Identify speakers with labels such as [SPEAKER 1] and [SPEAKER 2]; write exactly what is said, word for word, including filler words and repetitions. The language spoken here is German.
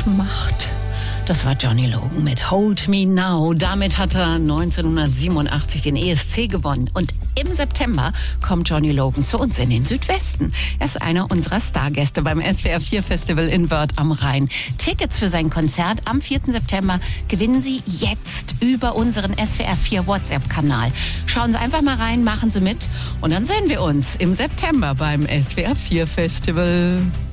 [SPEAKER 1] macht. Das war Johnny Logan mit Hold Me Now. Damit hat er neunzehnhundertsiebenundachtzig den E S C gewonnen. Und im September kommt Johnny Logan zu uns in den Südwesten. Er ist einer unserer Stargäste beim S W R vier Festival in Wörth am Rhein. Tickets für sein Konzert am vierten September gewinnen Sie jetzt über unseren S W R vier WhatsApp-Kanal. Schauen Sie einfach mal rein, machen Sie mit und dann sehen wir uns im September beim S W R vier Festival.